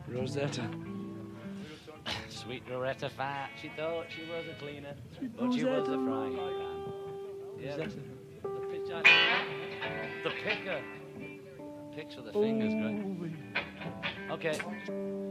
Rosetta. Sweet Loretta Fat. She thought she was a cleaner, but she was a frying pan. Yeah, the pitcher. The picker. Picks with the fingers, great. Okay.